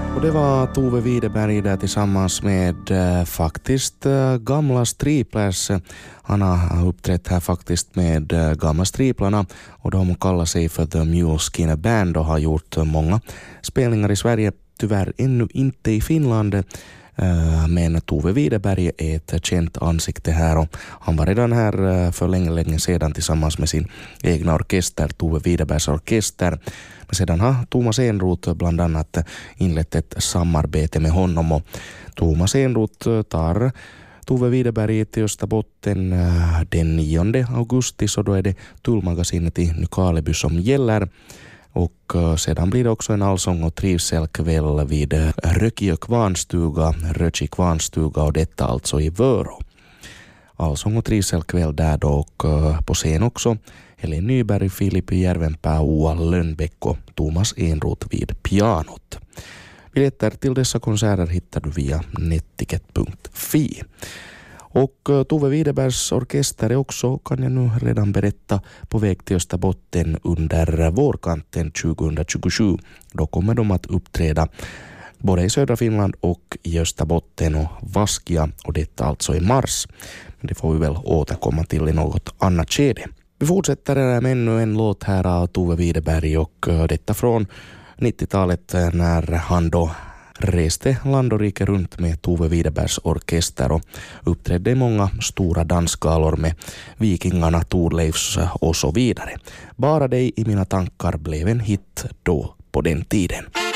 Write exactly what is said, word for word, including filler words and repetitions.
Och det var Tove Widerberg där tillsammans med äh, faktiskt äh, gamla striplers. Han har uppträtt här faktiskt med äh, gamla striplarna och de kallar sig för The Muleskin Band och har gjort äh, många spelningar i Sverige. Tyvärr ännu inte i Finland. Äh, men Tove Widerberg är ett känt ansikte här och han var redan här äh, för länge, länge sedan tillsammans med sin egna orkester, Tove Widerbergs orkester. Men sedan har Thomas Enroth bland annat inlett ett samarbete med honom och Thomas Enroth tar Tove Widerberg till Österbotten den nionde augusti, så då är det Tullmagasinet i Nykarleby som gäller. Och sedan blir det också en allsång och trivselkväll vid Rökiö kvarnstuga, Röki kvarnstuga och detta alltså i Vörå. Allsång och trivselkväll där då och på scen också Helen Nyberg, Filip Järvenpää, Oa Lönnbäck och Thomas Enroth vid pianot. Biljetter till dessa konserter hittar du via netticket punkt fi. Och Tove Widerbergs orkester är också, kan jag nu redan berätta, på väg till Österbotten under vårkanten tjugohundratjugosju. Då kommer de att uppträda både i södra Finland och i Österbotten och Vaskia, och detta alltså i mars. Men det får vi väl återkomma till i något annat skede. Vi fortsätter med ännu en låt här av Tove Widerberg och detta från nittiotalet när han då reste land och rike runt med Tove Widerbergs orkester och uppträdde i många stora dansgalor med Vikingarna, Thorleifs och så vidare. Bara dig i mina tankar blev en hit då på den tiden.